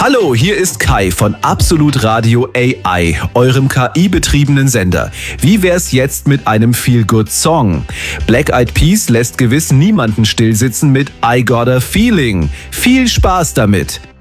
Hallo, hier ist Kai von Absolut Radio AI, eurem KI-betriebenen Sender. Wie wär's jetzt mit einem Feel-Good-Song? Black Eyed Peas lässt gewiss niemanden stillsitzen mit I Got a Feeling. Viel Spaß damit!